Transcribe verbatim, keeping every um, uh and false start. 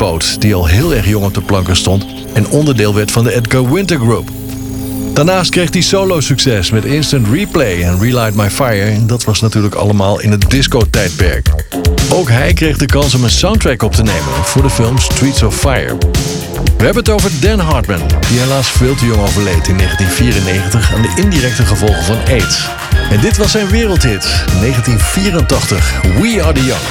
Steamboat, die al heel erg jong op de planken stond en onderdeel werd van de Edgar Winter Group. Daarnaast kreeg hij solo-succes met Instant Replay en Relight My Fire en dat was natuurlijk allemaal in het disco-tijdperk. Ook hij kreeg de kans om een soundtrack op te nemen voor de film Streets of Fire. We hebben het over Dan Hartman, die helaas veel te jong overleed in negentien vierennegentig aan de indirecte gevolgen van AIDS. En dit was zijn wereldhit, negentien vierentachtig, We Are The Young.